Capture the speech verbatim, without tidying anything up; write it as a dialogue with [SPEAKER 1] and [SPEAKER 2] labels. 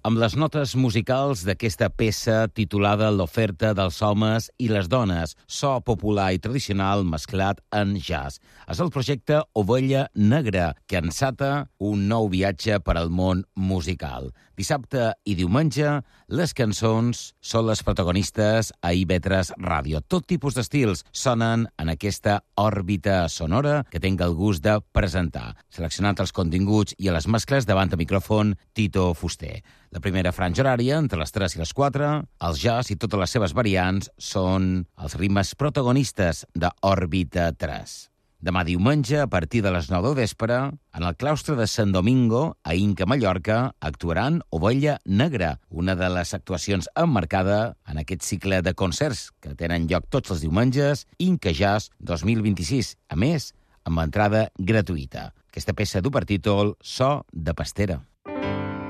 [SPEAKER 1] amb les notes musicals d'aquesta peça titulada L'oferta dels homes i les dones, so popular i tradicional mesclat en jazz. És el projecte Ovella Negra, que enceta un nou viatge per al món musical. Dissabte i diumenge, les cançons són les protagonistes a i ve tres Ràdio. Tot tipus d'estils sonen en aquesta òrbita sonora que tinc el gust de presentar. Seleccionant els continguts i a les mescles davant el micròfon Tito Fuster. La primera franja horària, entre les tres i les quatre, els jazz i totes les seves variants són els ritmes protagonistes d'Òrbita tres. Demà diumenge, a partir de les nou del vespre, en el claustre de Sant Domingo, a Inca, Mallorca, actuaran Ovella Negra, una de les actuacions emmarcada en aquest cicle de concerts que tenen lloc tots els diumenges, Inca Jazz dos mil vint-i-sis, a més, amb entrada gratuïta. Aquesta peça du per títol So de Pastera.